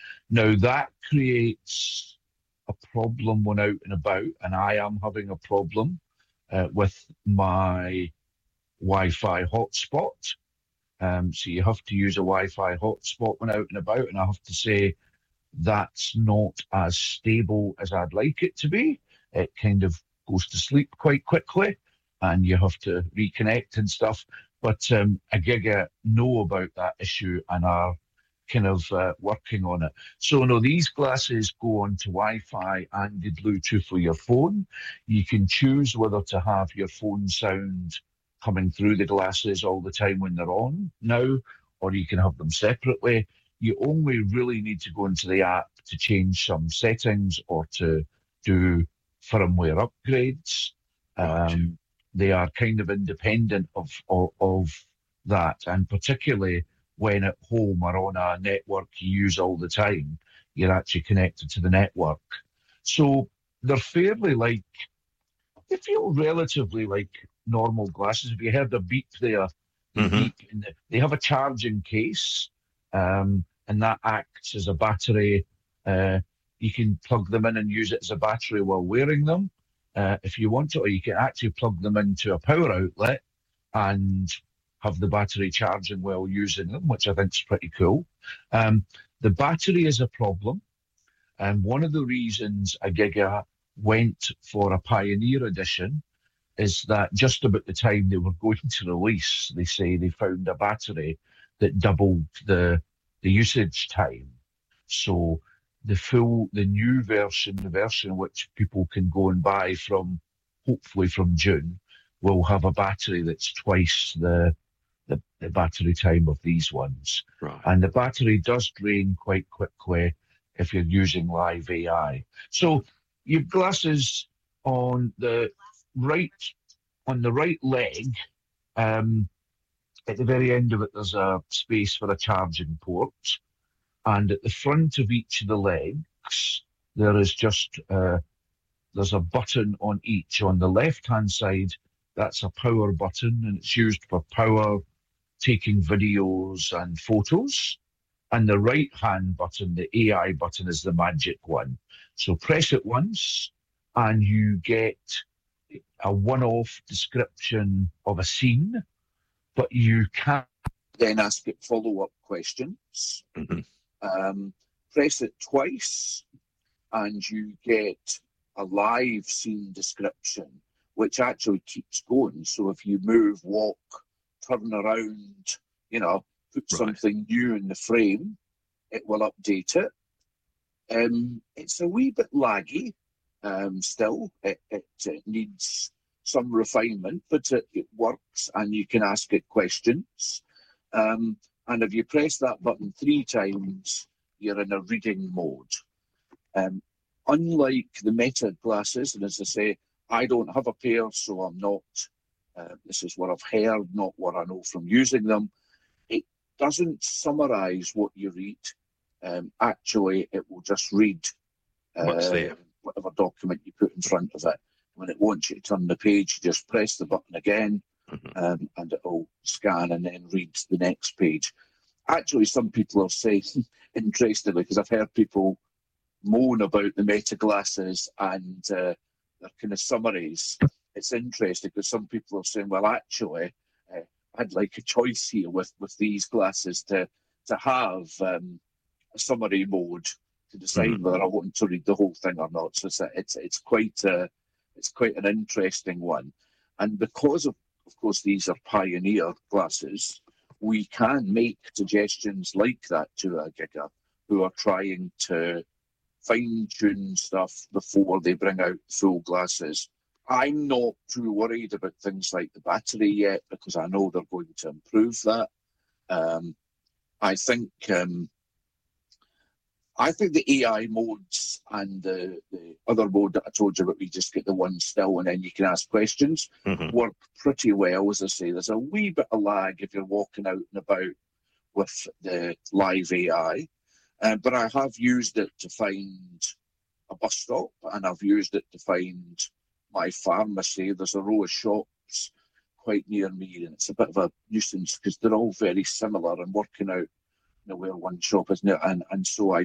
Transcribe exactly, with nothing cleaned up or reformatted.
Now that creates a problem when out and about, and I am having a problem uh, with my Wi-Fi hotspot. Um, so you have to use a Wi-Fi hotspot when out and about, and I have to say that's not as stable as I'd like it to be. It kind of goes to sleep quite quickly, and you have to reconnect and stuff. But um, Agiga know about that issue and are kind of uh, working on it. So no, these glasses go onto Wi-Fi and the Bluetooth for your phone. You can choose whether to have your phone sound coming through the glasses all the time when they're on now, or you can have them separately. You only really need to go into the app to change some settings or to do firmware upgrades. Um, they are kind of independent of, of, of that, and particularly when at home or on a network you use all the time, you're actually connected to the network. So they're fairly like, they feel relatively like normal glasses. If you heard a beep there, the Mm-hmm. beep, and the, they have a charging case, um, and that acts as a battery. Uh, you can plug them in and use it as a battery while wearing them, uh, if you want to, or you can actually plug them into a power outlet and have the battery charging while using them, which I think is pretty cool. Um, the battery is a problem, and one of the reasons Agiga went for a Pioneer edition is that just about the time they were going to release, they say they found a battery that doubled the the usage time. So the full, the new version, the version which people can go and buy from, hopefully from June, will have a battery that's twice the the, the battery time of these ones. Right. And the battery does drain quite quickly if you're using Live A I. So you've glasses on the right on the right leg. Um, at the very end of it, there's a space for a charging port, and at the front of each of the legs, there is just uh, there's a button on each. On the left-hand side, that's a power button, and it's used for power, taking videos and photos. And the right-hand button, the A I button, is the magic one. So press it once, and you get a one-off description of a scene, but you can't then ask it follow-up questions. Mm-hmm. Um, press it twice, and you get a live scene description, which actually keeps going. So if you move, walk, turn around, you know, put Right. something new in the frame, it will update it. Um, it's a wee bit laggy um, still. It, it, it needs some refinement, but it, it works, and you can ask it questions. Um, and if you press that button three times, you're in a reading mode. Um, unlike the Meta glasses, and as I say, I don't have a pair, so I'm not, uh, this is what I've heard, not what I know from using them. It doesn't summarize what you read. Um, actually, it will just read uh, What's there? whatever document you put in front of it. When it wants you to turn the page, you just press the button again, Mm-hmm. um, and it will scan and then reads the next page. Actually, some people are saying, interestingly, because I've heard people moan about the Meta glasses and uh, their kind of summaries. It's interesting because some people are saying, well, actually, uh, I'd like a choice here with, with these glasses to to have um, a summary mode to decide Mm-hmm. whether I want to read the whole thing or not. So it's a, it's it's quite a, it's quite an interesting one, and because of of course these are Pioneer glasses, we can make suggestions like that to Agiga, who are trying to fine-tune stuff before they bring out full glasses. I'm not too worried about things like the battery yet, because I know they're going to improve that. Um, I think um, I think the A I modes and the, the other mode that I told you about, we just get the one still and then you can ask questions, Mm-hmm. work pretty well. As I say, there's a wee bit of lag if you're walking out and about with the Live A I. Uh, but I have used it to find a bus stop, and I've used it to find my pharmacy. There's a row of shops quite near me, and it's a bit of a nuisance because they're all very similar and working out, you know, where one shop is now. And, and so I